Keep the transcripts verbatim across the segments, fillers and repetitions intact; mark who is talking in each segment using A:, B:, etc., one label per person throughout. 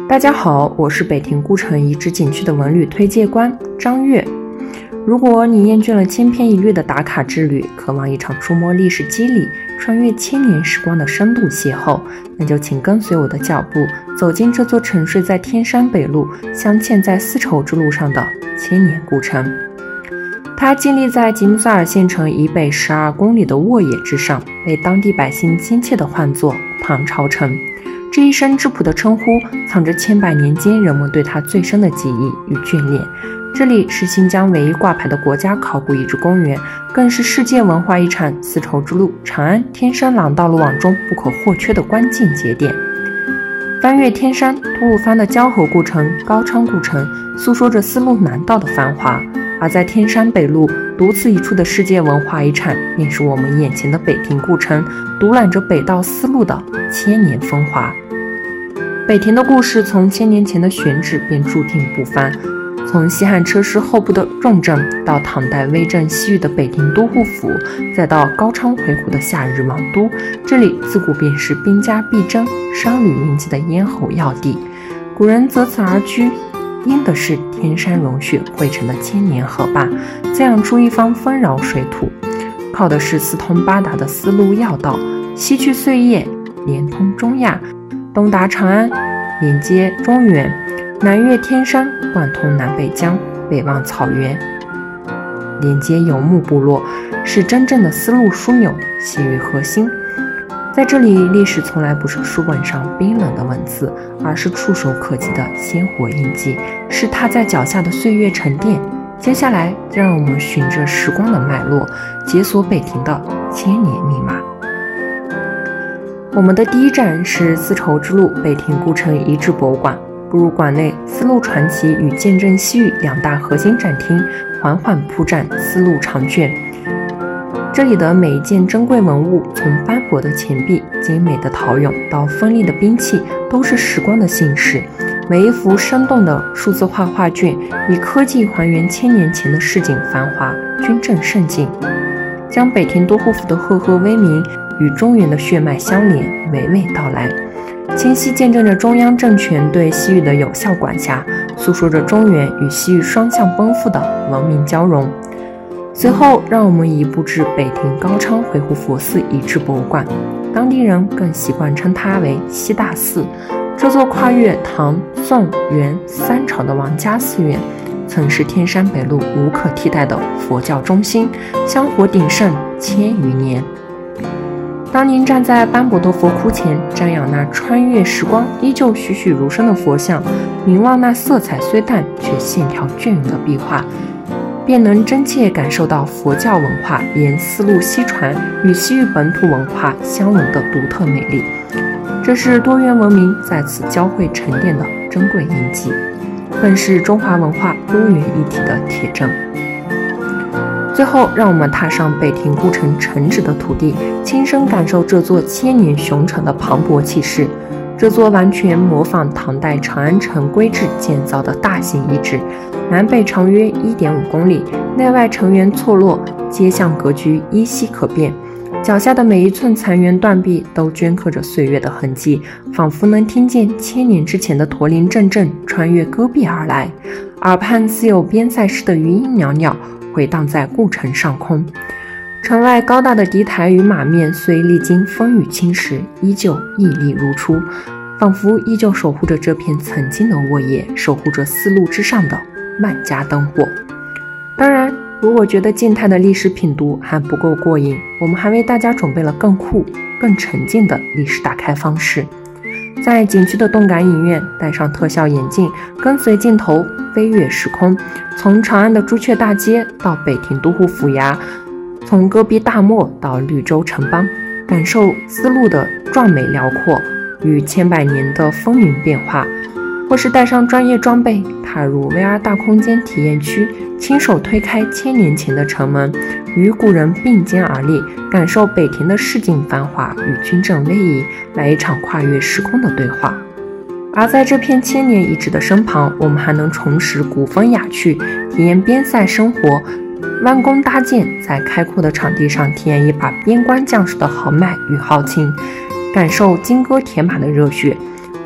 A: 大家好，我是北亭故城遗址景区的文旅推介官张悦。如果你厌倦了千篇一律的打卡之旅，渴望一场触摸历史肌理、穿越千年时光的深度邂逅，那就请跟随我的脚步，走进这座沉睡在天山北路、镶嵌在丝绸之路上的千年古城。它建立在吉木萨尔县城以北十二公里的沃野之上，被当地百姓亲切地唤作唐朝城。这一生质朴的称呼，藏着千百年间人们对它最深的记忆与眷恋。这里是新疆唯一挂牌的国家考古遗址公园，更是世界文化遗产丝绸之路长安天山廊道路网中不可或缺的关键节点。翻越天山，吐鲁番的交河故城高昌故城诉说着丝路南道的繁华，而在天山北路独此一处的世界文化遗产，便是我们眼前的北亭故城，独揽着北道丝路的千年风华。北亭的故事从千年前的选址便注定不凡，从西汉车师后部的重镇，到唐代威震西域的北亭都护府，再到高昌回鹘的夏日王都，这里自古便是兵家必争、商旅云集的咽喉要地。古人择此而居，因的是天山融雪汇成的千年河坝，滋养出一方丰饶水土，靠的是四通八达的丝路要道，西去碎叶，连通中亚，东达长安，连接中原，南越天山，贯通南北疆，北望草原，连接游牧部落，是真正的丝路枢纽，系于核心。在这里，历史从来不是书本上冰冷的文字，而是触手可及的鲜活印记，是踏在脚下的岁月沉淀。接下来，就让我们循着时光的脉络，解锁北亭的千年密码。我们的第一站是丝绸之路北亭故城遗址博物馆。步入馆内，丝路传奇与见证西域两大核心展厅缓缓铺展丝路长卷。这里的每一件珍贵文物，从斑驳的钱币、精美的陶俑到锋利的兵器，都是时光的信使。每一幅生动的数字化画卷，以科技还原千年前的市井繁华、军政盛景，将北亭都护府的赫赫威名与中原的血脉相连，娓娓道来。清晰见证着中央政权对西域的有效管辖，诉说着中原与西域双向奔赴的文明交融。随后，让我们移步至北亭高昌回鹘佛寺遗址博物馆，当地人更习惯称它为西大寺。这座跨越唐、宋、元三朝的王家寺院，曾是天山北路无可替代的佛教中心，香火鼎盛千余年。当您站在斑驳的佛窟前，瞻仰那穿越时光依旧栩栩如生的佛像，凝望那色彩虽淡却线条隽永的壁画，便能真切感受到佛教文化沿丝路西传与西域本土文化相融的独特美丽。这是多元文明在此交汇沉淀的珍贵印记，更是中华文化多元一体的铁证。最后，让我们踏上北亭故城城址的土地，亲身感受这座千年雄城的磅礴气势。这座完全模仿唐代长安城规制建造的大型遗址，南北长约 一点五公里，内外城垣错落，街巷格局依稀可辨。脚下的每一寸残垣断壁都镌刻着岁月的痕迹，仿佛能听见千年之前的驼铃阵阵穿越戈壁而来，耳畔似有边塞式的余音袅袅回荡在故城上空。城外高大的敌台与马面虽历经风雨侵蚀，依旧屹立如初，仿佛依旧守护着这片曾经的沃野，守护着丝路之上的万家灯火。当然，如果觉得静态的历史品读还不够过瘾，我们还为大家准备了更酷、更沉浸的历史打开方式。在景区的动感影院，戴上特效眼镜，跟随镜头飞越时空，从长安的朱雀大街到北亭都护府衙，从戈壁大漠到绿洲城邦，感受丝路的壮美辽阔与千百年的风云变化。或是带上专业装备，踏入 V R 大空间体验区，亲手推开千年前的城门，与古人并肩而立，感受北亭的市井繁华与军政威仪，来一场跨越时空的对话。而在这片千年遗址的身旁，我们还能重拾古风雅趣，体验边塞生活，弯弓搭箭，在开阔的场地上体验一把边关将士的豪迈与豪情，感受金戈铁马的热血，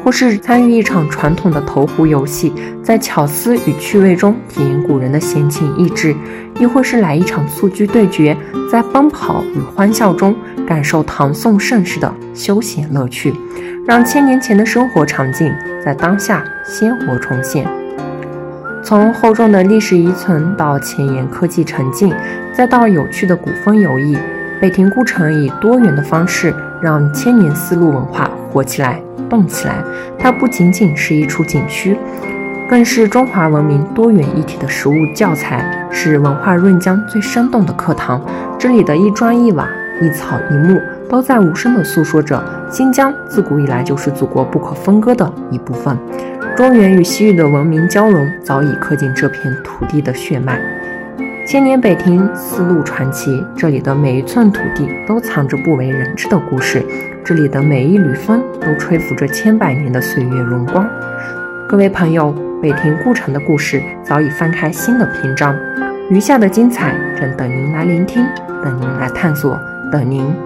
A: 或是参与一场传统的投壶游戏，在巧思与趣味中体验古人的闲情逸致，亦或是来一场蹴鞠对决，在奔跑与欢笑中感受唐宋盛世的休闲乐趣，让千年前的生活场景在当下鲜活重现。从厚重的历史遗存到前沿科技沉浸，再到有趣的古风游艺，北亭故城以多元的方式让千年丝路文化活起来动起来。它不仅仅是一处景区，更是中华文明多元一体的实物教材，是文化润江最生动的课堂。这里的一砖一瓦一草一木都在无声地诉说着新疆自古以来就是祖国不可分割的一部分。中原与西域的文明交融早已刻进这片土地的血脉。千年北亭丝路传奇，这里的每一寸土地都藏着不为人知的故事，这里的每一缕风都吹拂着千百年的岁月荣光。各位朋友，北亭故城的故事早已翻开新的篇章，余下的精彩正等您来聆听，等您来探索，等您